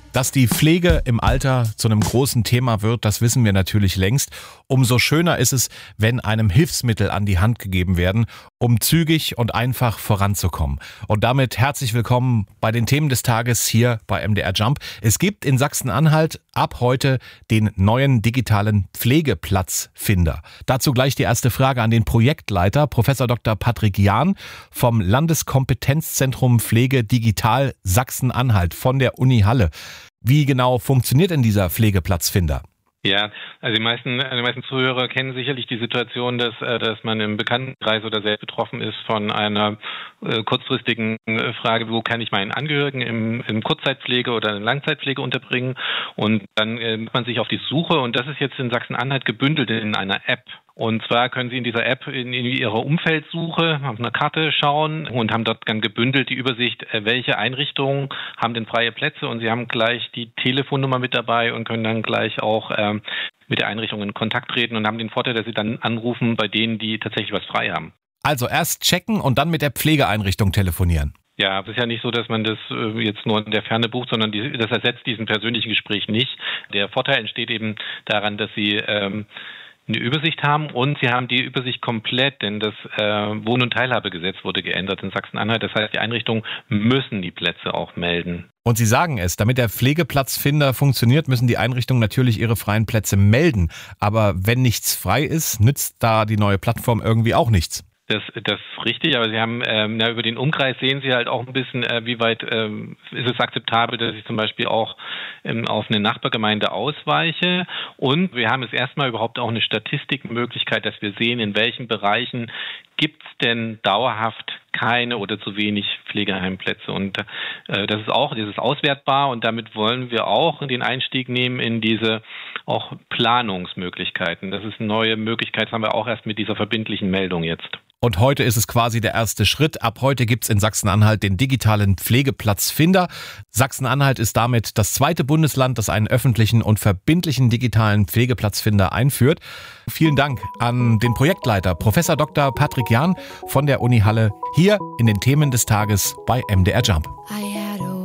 Dass die Pflege im Alter zu einem großen Thema wird, das wissen wir natürlich längst. Umso schöner ist es, wenn einem Hilfsmittel an die Hand gegeben werden, um zügig und einfach voranzukommen. Und damit herzlich willkommen bei den Themen des Tages hier bei MDR Jump. Es gibt in Sachsen-Anhalt ab heute den neuen digitalen Pflegeplatzfinder. Dazu gleich die erste Frage an den Projektleiter, Professor Dr. Patrick Jahn vom Landeskompetenzzentrum Pflege Digital Sachsen-Anhalt von der Uni Halle. Wie genau funktioniert denn dieser Pflegeplatzfinder? Ja, also die meisten Zuhörer kennen sicherlich die Situation, dass man im Bekanntenkreis oder selbst betroffen ist von einer kurzfristigen Frage, wo kann ich meinen Angehörigen im Kurzzeitpflege oder in Langzeitpflege unterbringen, und dann macht man sich auf die Suche, und das ist jetzt in Sachsen-Anhalt gebündelt in einer App. Und zwar können Sie in dieser App in Ihrer Umfeldsuche auf einer Karte schauen und haben dort dann gebündelt die Übersicht, welche Einrichtungen haben denn freie Plätze, und Sie haben gleich die Telefonnummer mit dabei und können dann gleich auch mit der Einrichtung in Kontakt treten und haben den Vorteil, dass Sie dann anrufen bei denen, die tatsächlich was frei haben. Also erst checken und dann mit der Pflegeeinrichtung telefonieren. Ja, es ist ja nicht so, dass man das jetzt nur in der Ferne bucht, sondern das ersetzt diesen persönlichen Gespräch nicht. Der Vorteil entsteht eben daran, dass Sie eine Übersicht haben, und Sie haben die Übersicht komplett, denn das Wohn- und Teilhabegesetz wurde geändert in Sachsen-Anhalt. Das heißt, die Einrichtungen müssen die Plätze auch melden. Und Sie sagen es, damit der Pflegeplatzfinder funktioniert, müssen die Einrichtungen natürlich ihre freien Plätze melden. Aber wenn nichts frei ist, nützt da die neue Plattform irgendwie auch nichts. Das ist richtig, aber Sie haben über den Umkreis sehen Sie halt auch ein bisschen, wie weit ist es akzeptabel, dass ich zum Beispiel auch auf eine Nachbargemeinde ausweiche. Und wir haben jetzt erstmal überhaupt auch eine Statistikmöglichkeit, dass wir sehen, in welchen Bereichen gibt es denn dauerhaft keine oder zu wenig Pflegeheimplätze. Und das ist auswertbar, und damit wollen wir auch den Einstieg nehmen in diese auch Planungsmöglichkeiten. Das ist eine neue Möglichkeit, das haben wir auch erst mit dieser verbindlichen Meldung jetzt. Und heute ist es quasi der erste Schritt. Ab heute gibt's in Sachsen-Anhalt den digitalen Pflegeplatzfinder. Sachsen-Anhalt ist damit das zweite Bundesland, das einen öffentlichen und verbindlichen digitalen Pflegeplatzfinder einführt. Vielen Dank an den Projektleiter, Professor Dr. Patrick Jahn von der Uni Halle, hier in den Themen des Tages bei MDR Jump.